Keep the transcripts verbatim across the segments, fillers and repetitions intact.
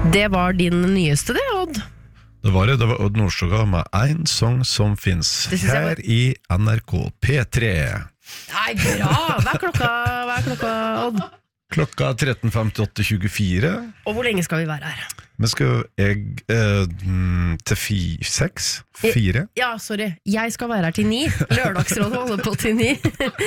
Det var din nyeste det, Odd. Det var det, det var Odd Nordstoga med en sång som finnes her i N R K P tre. Nei, bra! Hva er klokka, hva er klokka, Odd? Klokka tretten femtiåtte tjuefire. Og hvor lenge skal vi være her? Vi skal jeg, eh, til fi, seks, fire. Ja, sorry. Jeg skal være her til ni. Lørdagsrådet holder på til ni.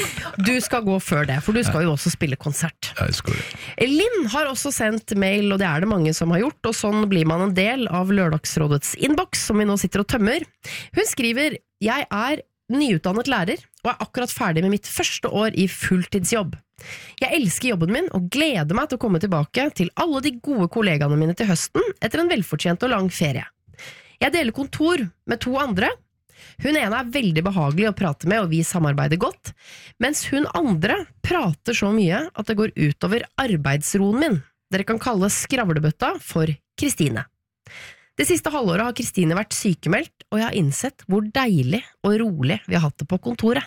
Du skal gå før det, for du skal jo også spille konsert. Jeg skal det. Linn har også sendt mail, og det er det mange som har gjort, og sånn blir man en del av Lørdagsrådets inbox, som vi nå sitter og tømmer. Hun skriver, jeg er nyutdannet lærer, og er akkurat ferdig med mitt første år i fulltidsjobb. Jeg elsker jobben min og gleder meg til å komme tilbake til alle de gode kollegaene mine til høsten etter en velfortjent og lang ferie. Jeg deler kontor med to andre. Hun ene er veldig behagelig å prate med, og vi samarbeider godt, mens hun andre prater så mye at det går utover arbeidsroen min. Dere kan kalle skravlebøtta for Kristine. Det siste halvåret har Kristine vært sykemeldt, og jeg har innsett hvor deilig og rolig vi har hatt det på kontoret.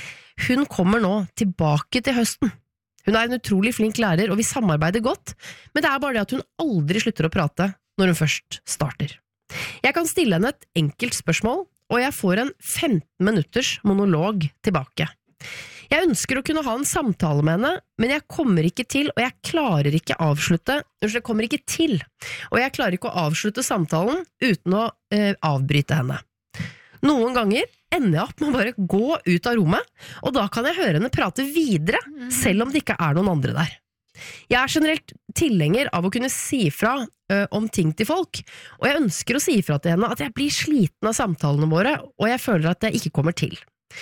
Hun kommer nå tilbake til høsten. Hun er en utrolig flink lærer, og vi samarbeider godt, men det er bare det at hun aldri slutter å prate når hun først starter. Jeg kan stille henne et enkelt spørsmål, og jeg får en femten minutters monolog tilbake. Jeg ønsker å kunne ha en samtale med henne, men jeg kommer ikke til, og jeg klarer ikke avslutte, jeg kommer ikke til, og jeg klarer ikke å avslutte samtalen uten å eh, avbryte henne. Noen ganger ender jeg opp med å bare gå ut av rommet, og da kan jeg høre henne prate videre, selv om det ikke er noen andre der. Jeg er generelt tilhenger av å kunne si fra ø, om ting til folk, og jeg ønsker å si fra til henne at jeg blir sliten av samtalene våre, og jeg føler at jeg ikke kommer til.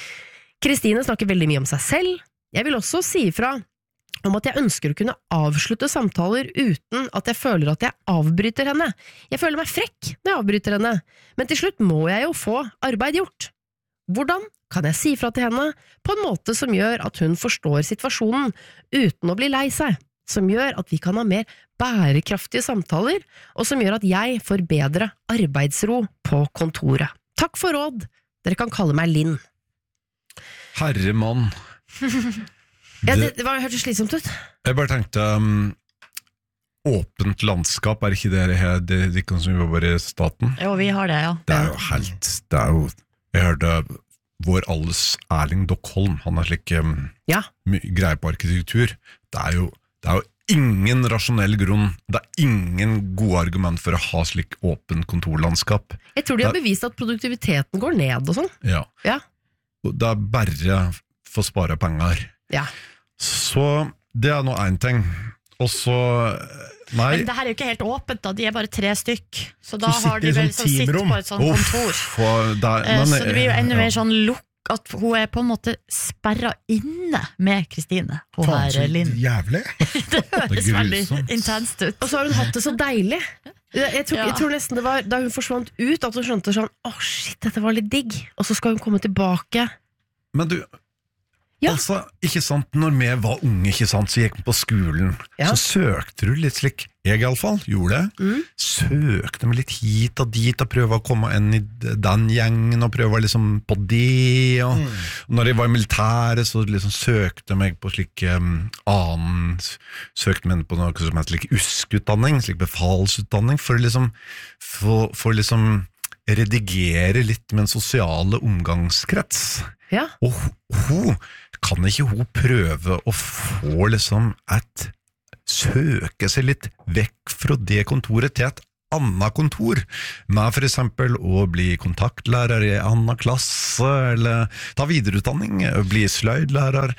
Kristine snakker veldig mye om seg selv. Jeg vil også si fra om at jeg ønsker å kunne avslutte samtaler uten at jeg føler at jeg avbryter henne. Jeg føler meg frekk når jeg avbryter henne, men til slutt må jeg jo få arbeid gjort. Hvordan kan jeg si fra til henne på en måte som gjør at hun forstår situasjonen uten å bli lei seg, som gjør at vi kan ha mer bærekraftige samtaler, og som gjør at jeg får bedre arbeidsro på kontoret? Takk for råd. Dere kan kalle meg Linn. Herremann. Ja, det, det var, hørtes slitsomt ut. Jeg bare tenkte um, åpent landskap, er ikke det her det, det kan som jobber i staten? Jo, vi har det, ja. Det er jo helt, det er jo, jeg hørte vår alles Erling Dockholm, han er slik um, ja. greier på arkitektur. Det er jo, det er jo ingen rasjonell grunn, det er ingen gode argument for å ha slik åpent kontorlandskap. Jeg tror de har bevist at produktiviteten går ned og sånn. Ja. Ja. Det er bare for å spare penger. Ja. Så det er nå en ting. Og så nei. Men det her er jo ikke helt åpent da, de er bare tre stykk. Så da Så har de sitter vel i som sånn sitter teamrom. på et sånt Uff, kontor. for der, Eh, men, Så det blir jo enda ja. mer sånn lukk at hun er på en måte sperret inne med Kristine. Hun Faen, så her, Linn. jævlig. Det høres Det er veldig grusomt. intenst ut. Og så har hun hatt det så deilig. Jeg, jeg, tror, Ja. jeg tror nesten det var da hun forsvant ut, at hun skjønte sånn, åh shit, dette var litt digg. Og så skal hun komme tilbake. Men du, Ja. altså, ikke sant, når vi var unge, ikke sant, så gikk vi på skolen, Ja. så søkte du litt slik, jeg i alle fall, gjorde det, Mm. søkte vi litt hit og dit, og prøvde å komme inn i den gjengen, og prøvde liksom på det, og, Mm. og når jeg var i militæret, så liksom søkte jeg meg på slik um, annen, søkte meg på noe som heter slik uskutdanning, slik befalsutdanning, for liksom, for, for liksom redigere litt med en sosiale omgangskrets. Ja. Og hun, kan ikke hun prøve å få liksom et, søke seg litt vekk fra det kontoret til et annet kontor, med for eksempel å bli kontaktlærer i annen klasse, eller ta videreutdanning, bli sløydlærer.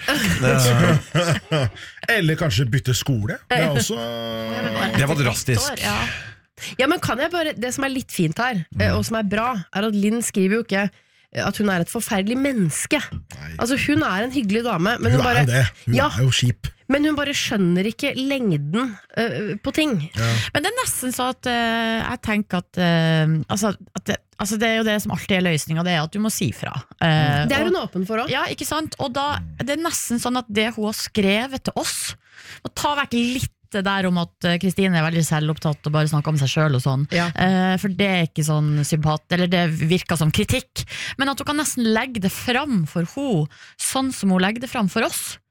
Eller kanskje bytte skole. Det er også Det var drastisk. År, ja. Ja, men kan jeg bare, det som er litt fint her, eh, og som er bra, er at Linn skriver jo ikke eh, at hun er et forferdelig menneske. Altså, hun er en hyggelig dame, men hun, Hun er bare, jo det. Hun Ja. er jo kjip. men hun bare skjønner ikke lengden eh, på ting. Men det er nesten så at eh, jeg tenker at, eh, altså, at det, altså det er jo det som alltid er løsningen, det er at du må si fra. Eh, Det er og- hun åpen for også. Ja, ikke sant? Og da det er nesten sånn at det hun har skrevet til oss, må ta vekk litt det der om at eh, Kristine er veldig selvopptatt og bare snakker om seg selv og sånn. Ja. Eh, for det er ikke sånn sympat, eller det virker som kritikk. Men at hun kan nesten legge det fram for hun, sånn som hun legger det fram for oss.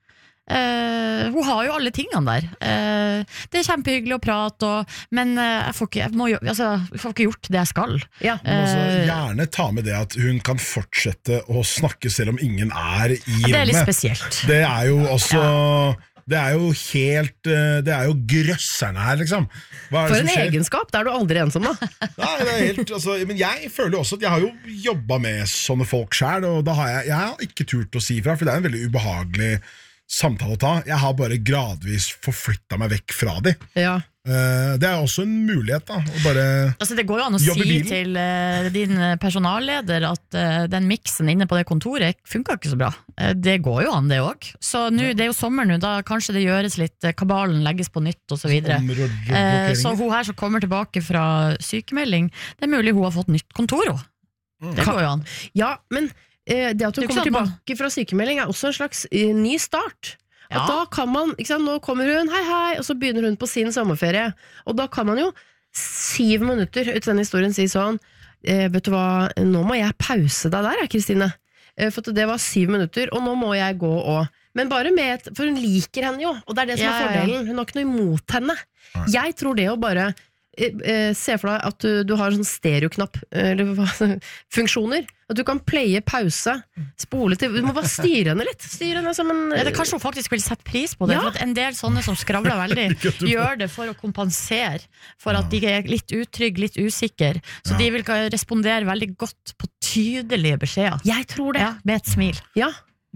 Uh, hun har jo alle tingene der. Uh, det er kjempehyggelig å prate, og, men uh, jeg, får ikke, jeg, må, altså, jeg får ikke gjort det jeg skal. Ja. Men også Uh, gjerne ta med det at hun kan fortsette å snakke selv om ingen er i rommet. Det er litt spesielt. Det er jo også Det er jo helt uh, Det er jo grøsserne her, liksom. Hva er det For en som skjer? egenskap, da er du aldri ensom da. Nei, det er helt, altså, men jeg føler jo også at jeg har jo jobba med sånne folk selv, og da har jeg, jeg har ikke turt å si fra, for det er en veldig ubehagelig samtale å ta. Jeg har bare gradvis forflyttet meg vekk fra de. Ja. Uh, det er også en mulighet da, å bare Altså, det går jo an å jobbe i si bilen. til uh, din personalleder at uh, den miksen inne på det kontoret funker ikke så bra. Uh, det går jo an det også. Så nu, det er jo sommer nå, da kanskje det gjøres litt, uh, kabalen legges på nytt og så videre. Områder- Uh, blokkeringer. så hun her som kommer tilbake fra sykemelding, det er mulig hun har fått nytt kontor også. Det går jo an. Ja, men eh, det at Det hun er ikke kommer sånn at man- tilbake fra sykemelding er også en slags eh, ny start. At Ja. da kan man, ikke sant, nå kommer hun, hei hei, og så begynner hun på sin sommerferie. Og da kan man jo syv minutter ut denne historien si sånn, eh, vet du hva, nå må jeg pause deg der, Kristine. Eh, for at det var syv minutter, og nå må jeg gå og... Men bare med et, for hun liker henne jo, og det er det som Ja, er ja, ja. fordelen. Hun har ikke noe imot henne. Jeg tror det å bare eh, eh, se for deg at du, du har sånn stereoknapp, eh, eller hva, funksjoner. At du kan playe pause, spole til, du må bare styre henne litt. Styre henne som en... Ja, det kanskje hun faktisk vil sette pris på det, Ja. for at en del sånne som skravler veldig, gjør det for å kompensere, for at de er litt utrygg, litt usikker, så de vil ikke respondere veldig godt på tydelige beskjeder. Jeg tror det. Ja, med et smil. Ja.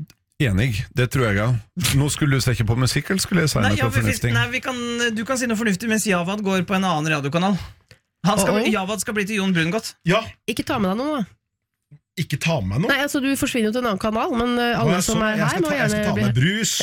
Enig, det tror jeg også. Nå skulle du se ikke på musikk, eller skulle jeg si Nei, noe ja, vi, fornuftig? nei vi kan, du kan si noe fornuftig mens Javad går på en annen radiokanal. Han skal, Oh, oh. Javad skal bli til Jon Brungot. Ja, Ikke ta med deg noe, da. ikke ta med meg noe. Nei, altså Du forsvinner jo til en annen kanal, men uh, Nå alle jeg så- som er jeg her, skal må ta, jeg skal gjerne ta bli med brus,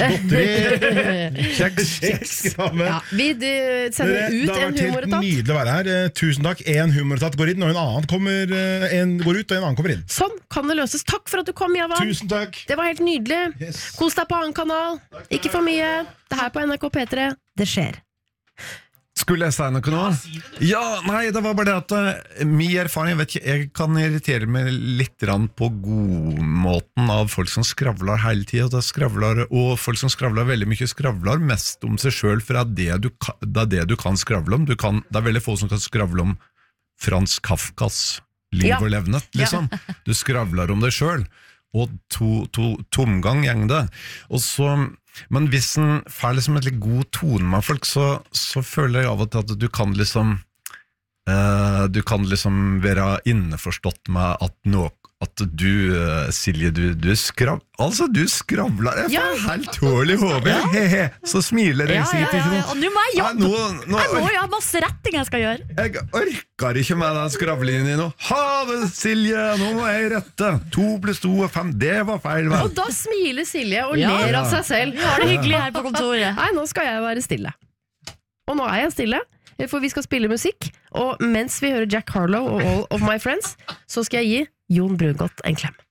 godteri, Kjeks. kjeks skal jeg ta med. ja, Vi de, sender Dere, ut det har en vært helt humoretat. nydelig å være her. Eh, Tusen takk. En humoretat går inn, og en annen kommer, eh, en går ut, og en annen kommer inn. Sånn kan det løses. Takk for at du kom, Javad. Tusen takk. Det var helt nydelig. Yes. Kos deg på annen kanal. Ikke for mye. Det her på N R K P tre. Det skjer. Skulle jeg si noe nå? Ja, nei, det var bare det at uh, min erfaring, jeg vet ikke, jeg kan irritere meg litt grann på godmåten av folk som skravler hele tiden, og, det skravler, og folk som skravler veldig mye skravler mest om seg selv, for det er det du, ka- det er det du kan skravle om. Du kan, det er veldig få som kan skravle om Frans Kafkas liv Ja. og levnet, liksom. Du skravler om deg selv, og to, to, tomgang gjeng det. Og så... Men hvis en får liksom et litt god tone med folk, så, så føler jeg av og til at du kan liksom eh, du kan liksom være innforstått med at, noe, at du, eh, Silje, du, du skrav, altså du skravler, jeg Ja. får helt tål i hodet, he-he, så smiler jeg, Ja, sier ja, ikke ja, ja. noe. Og nå må jeg Nei, jobbe! nå, nå, Jeg må jo ha masse retting jeg skal gjøre. jeg orker ikke med den skravlingen din nå. Ha det, Silje, nå må jeg rette. To pluss to er fem, det var feil, vel? Og da smiler Silje og Ja. ler av seg selv. Vi har det hyggelig her på kontoret. Nei, nå skal jeg være stille. Og nå er jeg stille, for vi skal spille musikk. Og mens vi hører Jack Harlow og All of My Friends, så skal jeg gi Jon Brungot en klem.